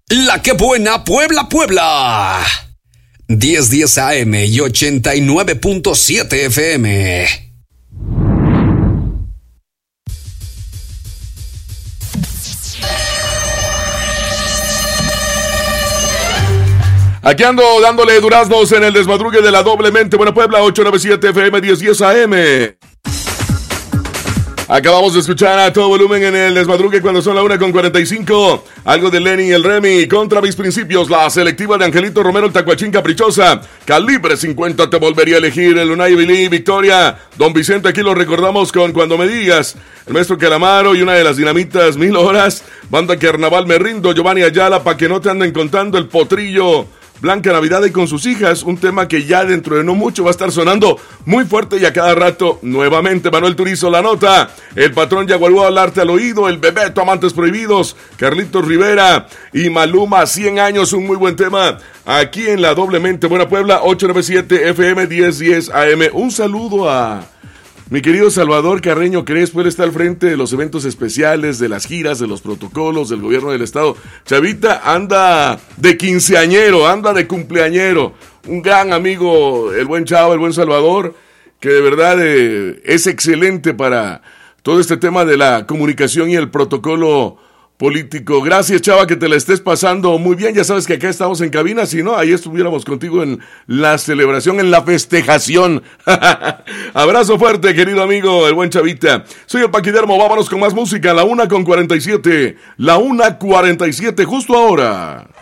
La que buena Puebla, Puebla. 1010 AM y 89.7 FM. Aquí ando dándole duraznos en el desmadrugue de la Doblemente Buena Puebla, 897 FM, 1010 AM. Acabamos de escuchar a todo volumen en el desmadrugue cuando son la 1:45. Algo de Lenny y el Remy. Contra mis principios, la selectiva de Angelito Romero, el Tacuachín Caprichosa. Calibre 50 te volvería a elegir. El Unai Billy, Victoria. Don Vicente, aquí lo recordamos con Cuando Me Digas. El Maestro Calamaro y una de las dinamitas 1000 horas. Banda Carnaval Me Rindo, Giovanni Ayala, pa' que no te anden contando el potrillo. Blanca Navidad y con sus hijas, un tema que ya dentro de no mucho va a estar sonando muy fuerte y a cada rato nuevamente. Manuel Turizo, La Nota, el Patrón Yagualúa, Hablarte al Oído, el Bebeto, Amantes Prohibidos, Carlitos Rivera y Maluma, 100 años, un muy buen tema aquí en la Doblemente Buena Puebla, 897 FM 1010 AM. Un saludo a mi querido Salvador Carreño Crespo. Él está al frente de los eventos especiales, de las giras, de los protocolos del gobierno del estado. Chavita anda de quinceañero, anda de cumpleañero. Un gran amigo, el buen Chavo, el buen Salvador, que de verdad es excelente para todo este tema de la comunicación y el protocolo político. Gracias, Chava, que te la estés pasando muy bien. Ya sabes que acá estamos en cabina, si no, ahí estuviéramos contigo en la celebración, en la festejación. Abrazo fuerte, querido amigo, el buen Chavita. Soy el Paquidermo, vámonos con más música, la 1:47, la 1:47, justo ahora.